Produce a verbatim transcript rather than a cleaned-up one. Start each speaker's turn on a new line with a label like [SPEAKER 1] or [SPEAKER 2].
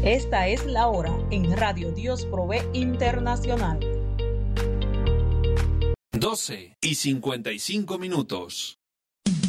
[SPEAKER 1] Esta es la hora en Radio Dios Provee Internacional.
[SPEAKER 2] doce y cincuenta y cinco minutos.